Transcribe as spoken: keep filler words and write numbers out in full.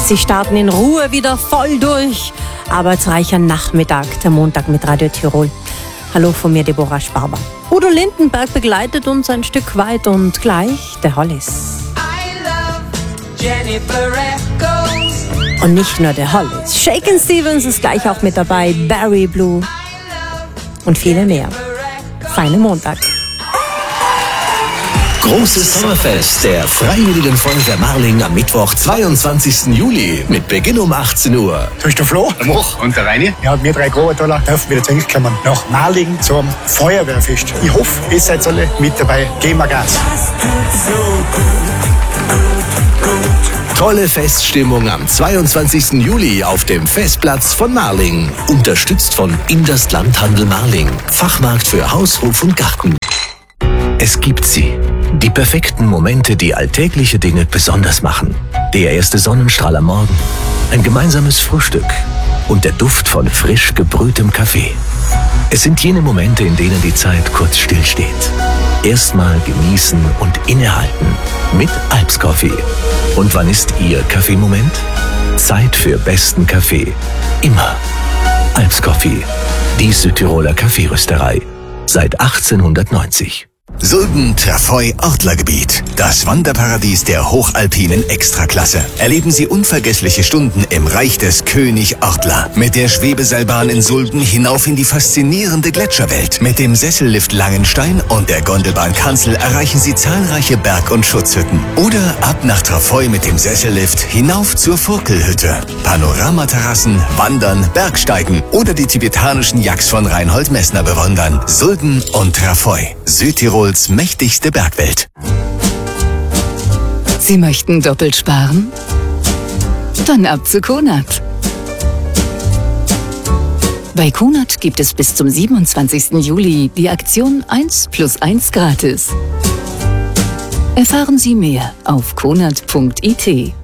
Sie starten in Ruhe wieder voll durch. Arbeitsreicher Nachmittag, der Montag mit Radio Tirol. Hallo von mir, Deborah Sparber. Udo Lindenberg begleitet uns ein Stück weit und gleich der Hollis. Und nicht nur der Hollis. Shakin' Stevens ist gleich auch mit dabei, Barry Blue und viele mehr. Feine Montag. Großes Sommerfest der Freiwilligen Feuerwehr Marling am Mittwoch, zweiundzwanzigsten Juli mit Beginn um achtzehn Uhr. Da ist der Flo. Der Moch. Und der Reini. Ja, wir drei Großtaler dürfen wieder zurückkommen nach Marling zum Feuerwehrfest. Ich hoffe, ihr seid alle mit dabei. Gehen wir Gas. Tolle Feststimmung am zweiundzwanzigsten Juli auf dem Festplatz von Marling. Unterstützt von Inderst Landhandel Marling. Fachmarkt für Haus, Hof und Garten. Es gibt sie. Die perfekten Momente, die alltägliche Dinge besonders machen. Der erste Sonnenstrahl am Morgen, ein gemeinsames Frühstück und der Duft von frisch gebrühtem Kaffee. Es sind jene Momente, in denen die Zeit kurz stillsteht. Erstmal genießen und innehalten mit Alps Coffee. Und wann ist Ihr Kaffeemoment? Zeit für besten Kaffee. Immer. Alps Coffee, die Südtiroler Kaffeerösterei. Seit achtzehnhundertneunzig. Sulden-Trafoi-Ortlergebiet. Das Wanderparadies der hochalpinen Extraklasse. Erleben Sie unvergessliche Stunden im Reich des König Ortler. Mit der Schwebeseilbahn in Sulden hinauf in die faszinierende Gletscherwelt. Mit dem Sessellift Langenstein und der Gondelbahn Kanzel erreichen Sie zahlreiche Berg- und Schutzhütten. Oder ab nach Trafoi mit dem Sessellift hinauf zur Furkelhütte. Panoramaterrassen, Wandern, Bergsteigen oder die tibetanischen Yaks von Reinhold Messner bewundern. Sulden und Trafoi. Südtirols mächtigste Bergwelt. Sie möchten doppelt sparen? Dann ab zu Kunert. Bei Kunert gibt es bis zum siebenundzwanzigsten Juli die Aktion eins plus eins gratis. Erfahren Sie mehr auf kunert punkt it.